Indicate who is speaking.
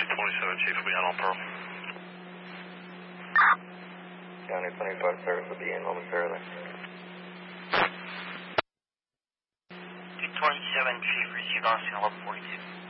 Speaker 1: 27, Chief, will be out on Pearl.
Speaker 2: County 25 service will be in momentarily.
Speaker 3: 227, Chief, receive on scene 1142.